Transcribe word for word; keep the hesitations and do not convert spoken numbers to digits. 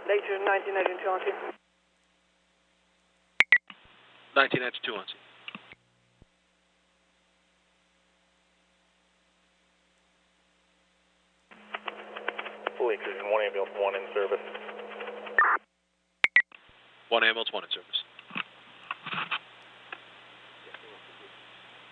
Later, nineteen ninety-two on scene. nineteen ninety-two on scene. Fully Cruising, one ambulance, one in service. One ambulance, one in service.